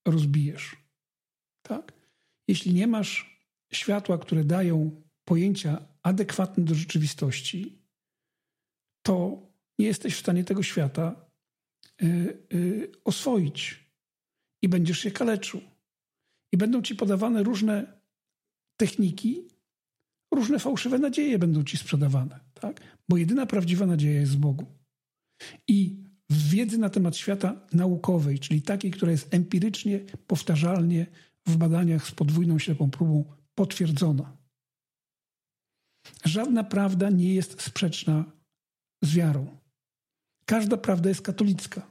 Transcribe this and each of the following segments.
rozbijesz. Tak? Jeśli nie masz światła, które dają pojęcia adekwatne do rzeczywistości, to nie jesteś w stanie tego świata oswoić i będziesz się kaleczył. I będą ci podawane różne techniki, różne fałszywe nadzieje będą ci sprzedawane. Tak? Bo jedyna prawdziwa nadzieja jest w Bogu. I w wiedzy na temat świata naukowej, czyli takiej, która jest empirycznie, powtarzalnie w badaniach z podwójną ślepą próbą potwierdzona. Żadna prawda nie jest sprzeczna z wiarą. Każda prawda jest katolicka.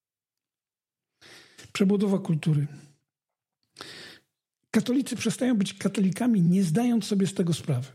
Przebudowa kultury. Katolicy przestają być katolikami, nie zdając sobie z tego sprawy.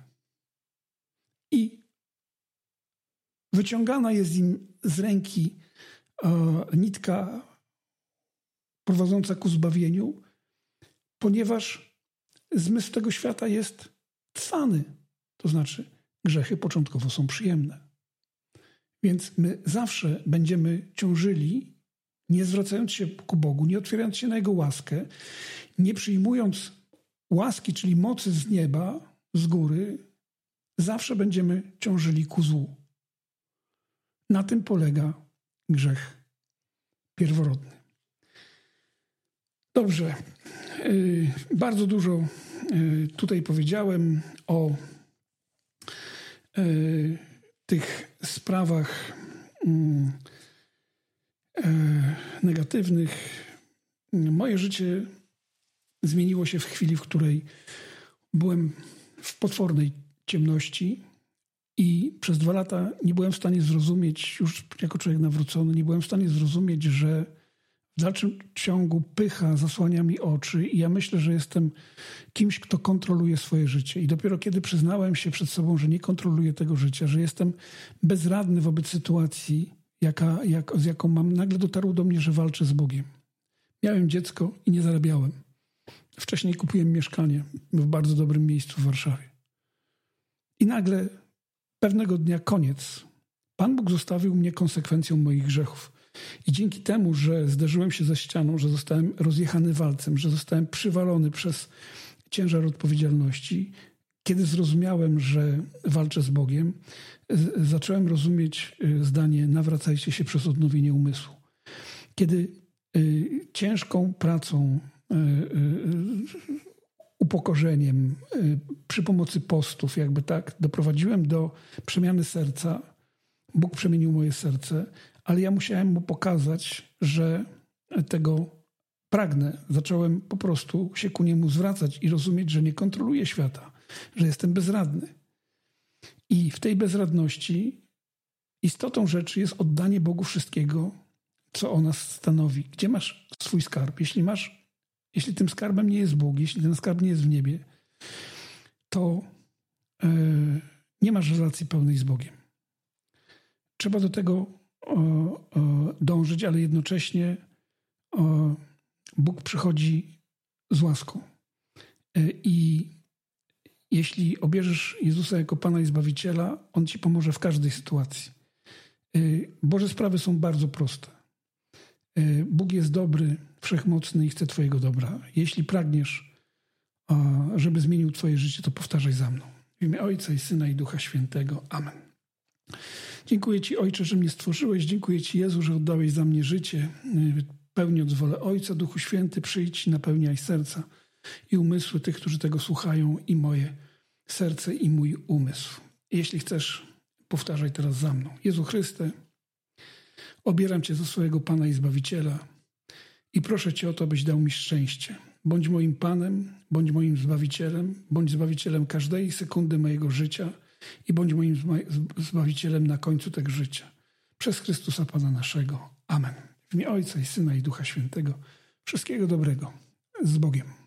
I wyciągana jest im z ręki nitka prowadząca ku zbawieniu, ponieważ zmysł tego świata jest cwany. To znaczy, grzechy początkowo są przyjemne. Więc my zawsze będziemy ciążyli, nie zwracając się ku Bogu, nie otwierając się na Jego łaskę, nie przyjmując łaski, czyli mocy z nieba, z góry, zawsze będziemy ciążyli ku złu. Na tym polega grzech pierworodny. Dobrze. Bardzo dużo tutaj powiedziałem o tych sprawach negatywnych. Moje życie zmieniło się w chwili, w której byłem w potwornej ciemności i przez 2 lata nie byłem w stanie zrozumieć, już jako człowiek nawrócony, nie byłem w stanie zrozumieć, że w dalszym ciągu pycha zasłania mi oczy i ja myślę, że jestem kimś, kto kontroluje swoje życie. I dopiero kiedy przyznałem się przed sobą, że nie kontroluję tego życia, że jestem bezradny wobec sytuacji, z jaką mam, nagle dotarło do mnie, że walczę z Bogiem. Miałem dziecko i nie zarabiałem. Wcześniej kupiłem mieszkanie w bardzo dobrym miejscu w Warszawie. I nagle pewnego dnia koniec. Pan Bóg zostawił mnie konsekwencją moich grzechów. I dzięki temu, że zderzyłem się ze ścianą, że zostałem rozjechany walcem, że zostałem przywalony przez ciężar odpowiedzialności, kiedy zrozumiałem, że walczę z Bogiem, zacząłem rozumieć zdanie nawracajcie się przez odnowienie umysłu. Kiedy ciężką pracą, upokorzeniem, przy pomocy postów, doprowadziłem do przemiany serca, Bóg przemienił moje serce, ale ja musiałem mu pokazać, że tego pragnę. Zacząłem po prostu się ku niemu zwracać i rozumieć, że nie kontroluję świata, że jestem bezradny. I w tej bezradności istotą rzeczy jest oddanie Bogu wszystkiego, co o nas stanowi. Gdzie masz swój skarb? Jeśli tym skarbem nie jest Bóg, jeśli ten skarb nie jest w niebie, to nie masz relacji pełnej z Bogiem. Trzeba do tego dążyć, ale jednocześnie Bóg przychodzi z łaską. I jeśli obierzesz Jezusa jako Pana i Zbawiciela, On ci pomoże w każdej sytuacji. Boże sprawy są bardzo proste. Bóg jest dobry, wszechmocny i chce twojego dobra. Jeśli pragniesz, żeby zmienił twoje życie, to powtarzaj za mną. W imię Ojca i Syna i Ducha Świętego. Amen. Dziękuję Ci, Ojcze, że mnie stworzyłeś. Dziękuję Ci, Jezu, że oddałeś za mnie życie. Pełniąc wolę Ojca, Duchu Święty, przyjdź i napełniaj serca i umysły tych, którzy tego słuchają, i moje serce i mój umysł. Jeśli chcesz, powtarzaj teraz za mną. Jezu Chryste, obieram Cię za swojego Pana i Zbawiciela i proszę Cię o to, byś dał mi szczęście. Bądź moim Panem, bądź moim Zbawicielem, bądź Zbawicielem każdej sekundy mojego życia i bądź moim Zbawicielem na końcu tego życia. Przez Chrystusa Pana naszego. Amen. W imię Ojca i Syna i Ducha Świętego. Wszystkiego dobrego. Z Bogiem.